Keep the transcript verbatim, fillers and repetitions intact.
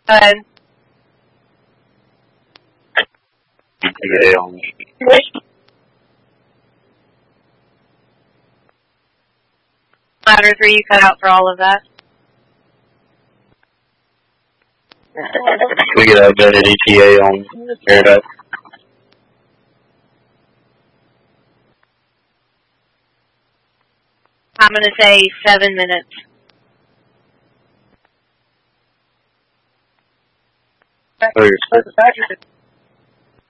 ahead. E T A on. Ladder three, you cut out for all of that. We get a vetted E T A on Paradise. I'm going to say seven minutes. Oh, you're